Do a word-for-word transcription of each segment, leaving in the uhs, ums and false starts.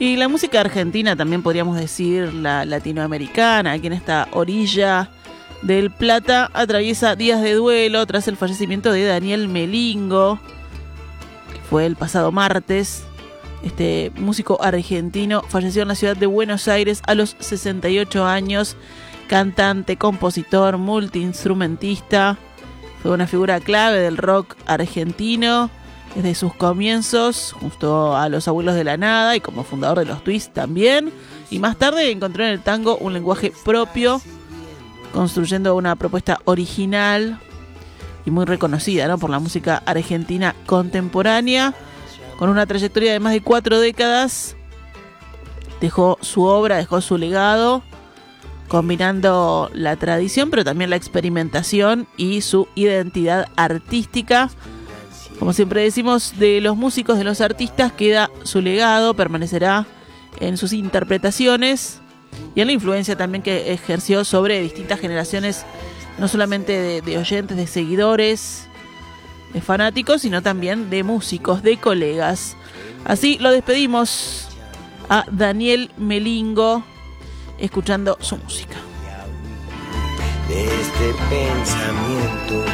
Y la música argentina también podríamos decir la latinoamericana, aquí en esta orilla del Plata atraviesa días de duelo tras el fallecimiento de Daniel Melingo, que fue el pasado martes. Este músico argentino falleció en la ciudad de Buenos Aires a los sesenta y ocho años, cantante, compositor, multiinstrumentista. Fue una figura clave del rock argentino desde sus comienzos, junto a los Abuelos de la Nada y como fundador de los Twists también. Y más tarde encontró en el tango un lenguaje propio, construyendo una propuesta original y muy reconocida, ¿no?, por la música argentina contemporánea. Con una trayectoria de más de cuatro décadas, dejó su obra, dejó su legado, combinando la tradición, pero también la experimentación y su identidad artística. Como siempre decimos, de los músicos, de los artistas, queda su legado, permanecerá en sus interpretaciones y en la influencia también que ejerció sobre distintas generaciones, no solamente de, de oyentes, de seguidores, de fanáticos, sino también de músicos, de colegas. Así lo despedimos a Daniel Melingo, escuchando su música. De este pensamiento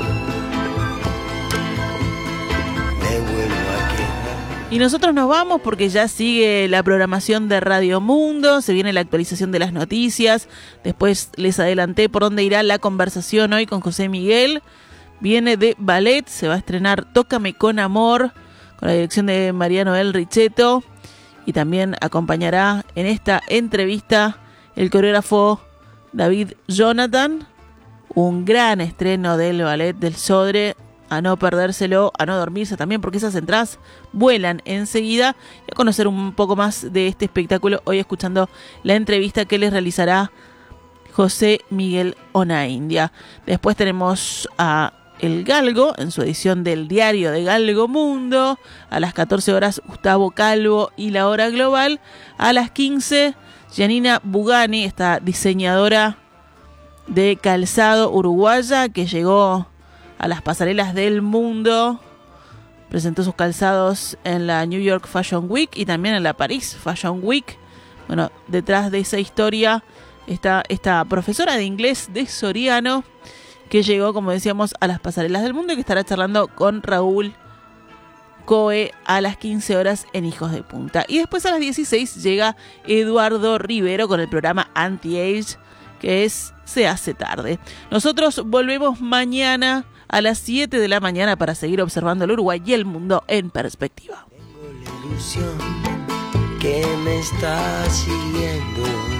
me vuelvo a quedar. Y nosotros nos vamos porque ya sigue la programación de Radio Mundo, se viene la actualización de las noticias. Después les adelanté por dónde irá la conversación hoy con José Miguel. Viene de ballet, se va a estrenar Tócame con Amor, con la dirección de María Noel Richetto. Y también acompañará en esta entrevista el coreógrafo David Jonathan. Un gran estreno del ballet del Sodre, a no perdérselo, a no dormirse también, porque esas entradas vuelan enseguida. Y a conocer un poco más de este espectáculo hoy escuchando la entrevista que les realizará José Miguel Onaindia. Después tenemos a El Galgo en su edición del diario de Galgo Mundo. A las catorce horas Gustavo Calvo y la hora global. A las quince Janina Bugani, esta diseñadora de calzado uruguaya que llegó a las pasarelas del mundo. Presentó sus calzados en la New York Fashion Week y también en la Paris Fashion Week. Bueno, detrás de esa historia está esta profesora de inglés de Soriano que llegó, como decíamos, a las pasarelas del mundo y que estará charlando con Raúl Coe a las quince horas en Hijos de Punta. Y después a las dieciséis llega Eduardo Rivero con el programa Anti-Age, que es Se hace tarde. Nosotros volvemos mañana a las siete de la mañana para seguir observando el Uruguay y el mundo en perspectiva. Tengo la ilusión que me está siguiendo.